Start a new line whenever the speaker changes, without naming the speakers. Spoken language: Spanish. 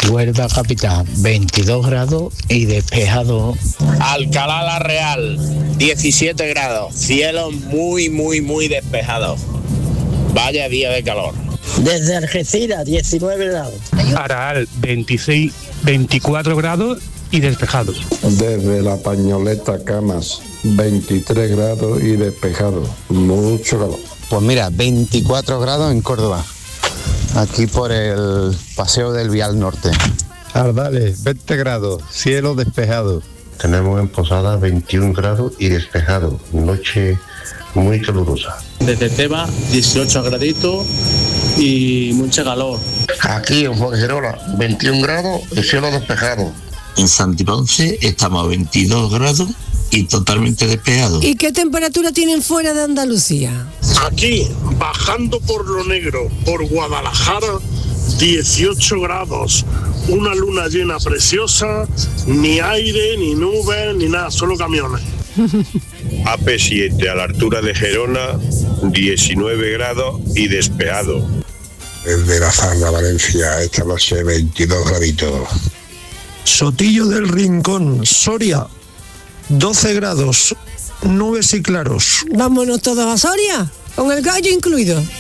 Huelva capital, 22 grados y despejado.
Alcalá la Real, 17 grados, cielo muy despejado. Vaya día de calor.
Desde Algeciras, 19 grados.
Araal, 24 grados y despejado.
Desde La Pañoleta, Camas, 23 grados y despejado. Mucho calor.
Pues mira, 24 grados en Córdoba, aquí por el Paseo del Vial Norte.
Ardales, 20 grados, cielo despejado.
Tenemos en Posada 21 grados y despejado, noche muy calurosa.
Desde Teba, 18 graditos y mucho calor.
Aquí en Fuengirola, 21 grados y cielo despejado.
En Santiponce estamos a 22 grados y totalmente despejado.
¿Y qué temperatura tienen fuera de Andalucía?
Aquí, bajando por lo negro, por Guadalajara, 18 grados. Una luna llena preciosa, ni aire, ni nubes, ni nada, solo camiones.
AP7 a la altura de Gerona, 19 grados y despejado.
Desde La Zarra, Valencia, esta noche 22 graditos.
Sotillo del Rincón, Soria, 12 grados, nubes y claros.
Vámonos todos a Soria, con el gallo incluido.